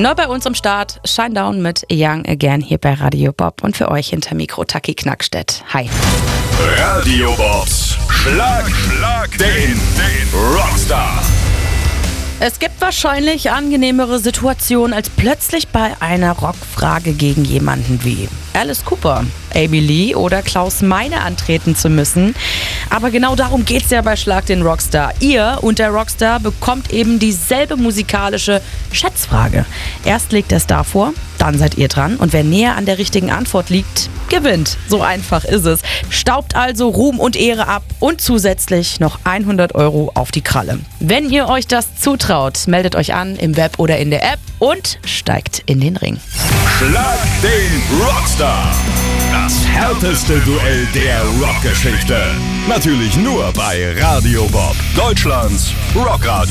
Neu bei uns am Start, Shinedown mit Young Again hier bei Radio Bob und für euch hinter Mikro Taki Knackstedt. Hi. Radio Bobs Schlag den Rockstar. Es gibt wahrscheinlich angenehmere Situationen, als plötzlich bei einer Rockfrage gegen jemanden wie Alice Cooper, Amy Lee oder Klaus Meine antreten zu müssen. Aber genau darum geht's ja bei Schlag den Rockstar. Ihr und der Rockstar bekommt eben dieselbe musikalische Schätzfrage. Erst legt der Star vor, dann seid ihr dran und wer näher an der richtigen Antwort liegt, gewinnt. So einfach ist es. Staubt also Ruhm und Ehre ab und zusätzlich noch 100 € auf die Kralle. Wenn ihr euch das zutraut, meldet euch an im Web oder in der App und steigt in den Ring. Schlag den Rockstar. Das härteste Duell der Rockgeschichte. Natürlich nur bei Radio Bob, Deutschlands Rockradio.